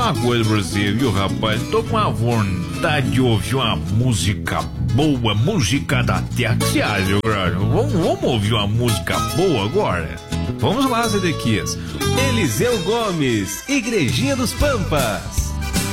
falar uma coisa pra você, viu, rapaz? Tô com uma vontade de ouvir uma música boa, música da terra. O que você acha, meu brother? Vamos ouvir uma música boa agora? Vamos lá, Zedequias. Eliseu Gomes, Igrejinha dos Pampas.